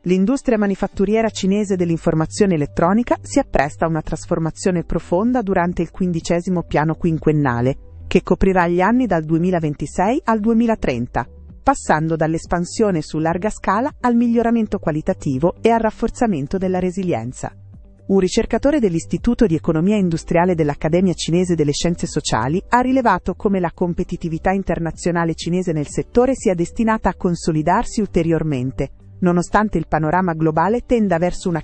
L'industria manifatturiera cinese dell'informazione elettronica si appresta a una trasformazione profonda durante il 15° piano quinquennale, che coprirà gli anni dal 2026 al 2030, passando dall'espansione su larga scala al miglioramento qualitativo e al rafforzamento della resilienza. Un ricercatore dell'Istituto di Economia Industriale dell'Accademia Cinese delle Scienze Sociali ha rilevato come la competitività internazionale cinese nel settore sia destinata a consolidarsi ulteriormente, nonostante il panorama globale tenda verso una